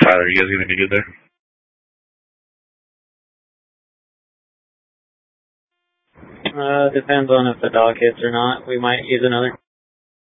Tyler, you guys gonna be good there? Depends on if the dog hits or not. We might use another.